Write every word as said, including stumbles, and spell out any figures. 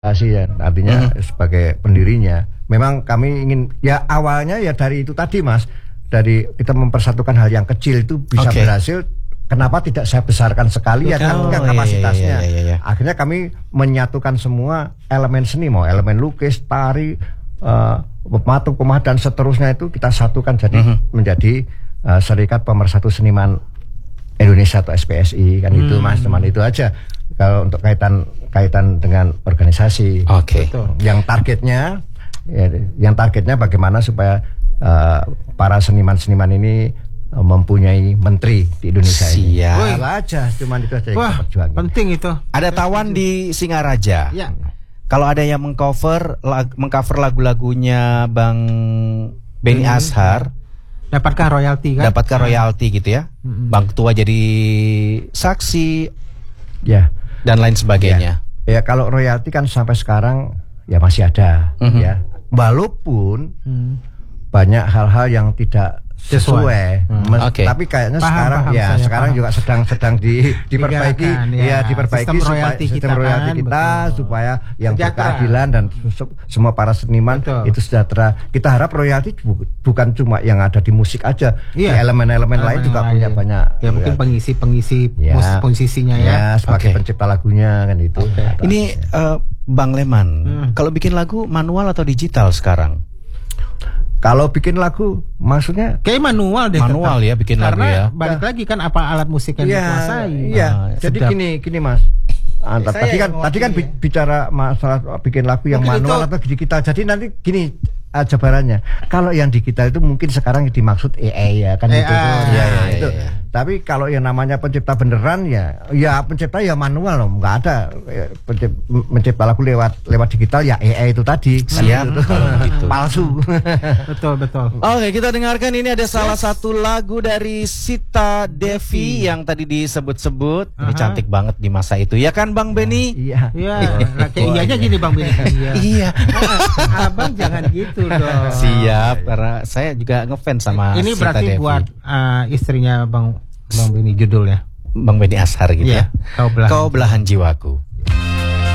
ya, artinya Mm-hmm. sebagai pendirinya. Memang kami ingin, ya awalnya ya dari itu tadi Mas, dari kita mempersatukan hal yang kecil itu bisa okay. berhasil. Kenapa tidak saya besarkan sekali ya kan oh, kapasitasnya. iya, iya, iya, iya. Akhirnya kami menyatukan semua elemen seni, mau elemen lukis, tari, uh, pematung, pemah dan seterusnya itu kita satukan jadi mm-hmm. menjadi uh, Serikat Pemersatu Seniman Indonesia atau S P S I kan. hmm. Itu Mas, teman itu aja. Kalau untuk kaitan kaitan dengan organisasi, oke. Okay. Yang targetnya, ya, yang targetnya bagaimana supaya uh, para seniman-seniman ini uh, mempunyai menteri di Indonesia. Siap. Ini. Siap. Aja, cuman itu aja yang Wah, kita perjuangin. penting itu. Ada Tawan di Singaraja. Ya. Kalau ada yang mengcover lag, mengcover lagu-lagunya Bang Benny hmm. Ashar, dapatkan royalti kan? Dapatkan royalti gitu ya. Hmm. Bang Ketua jadi saksi. Ya. Dan lain sebagainya. Ya, ya kalau royalti kan sampai sekarang ya masih ada, mm-hmm. ya. Walaupun mm. banyak hal-hal yang tidak sesuai, hmm. Mes, okay. tapi kayaknya paham, sekarang paham, ya sekarang paham. juga sedang-sedang di, diperbaiki, Digarkan, ya. ya diperbaiki sistem supaya royalti sistem kita, royalti kan, kita betul. supaya yang sejahtera. berkeadilan dan semua para seniman betul. Itu sejahtera. Kita harap royalti bu, bukan cuma yang ada di musik aja, iya. elemen-elemen lain juga lain. Punya banyak. Ya mungkin pengisi-pengisi ya. Posisinya ya. Ya sebagai okay. pencipta lagunya kan itu. Okay. Ini uh, Bang Leman, hmm. kalau bikin lagu manual atau digital sekarang? Kalau bikin lagu, maksudnya kayak manual deh. Manual tetap. Ya bikin karena lagu ya. Balik ya. lagi kan apa alat musik yang ya, dikuasai. Iya. Ah, Jadi sedap. gini, gini Mas. Ah, tadi kan, tadi kan ya. bicara masalah bikin lagu yang mungkin manual itu. Atau digital. Jadi nanti gini uh, jabarannya. Kalau yang digital itu mungkin sekarang dimaksud A I ya kan A I. Itu. Ya, ya, ya, itu. Ya, ya. Tapi kalau yang namanya pencipta beneran ya, ya pencipta ya manual loh, nggak ada pencipta, mencipta lagu lewat lewat digital ya A I itu tadi. Siap. Gitu. Gitu. Palsu. Betul betul. Oke, kita dengarkan ini ada salah satu lagu dari Sita Devi yang tadi disebut-sebut. Ini cantik banget di masa itu, ya kan Bang Benny? Iya. Iya. Kayak iya aja gini Bang Benny. Iya. Iya. Abang jangan gitu dong. Siap, karena saya juga ngefans sama ini Sita berarti Devi. buat uh, istrinya Bang Bang Benny judulnya Bang Benny Ashar gitu yeah. ya. Kau belahan, Kau belahan jiwaku.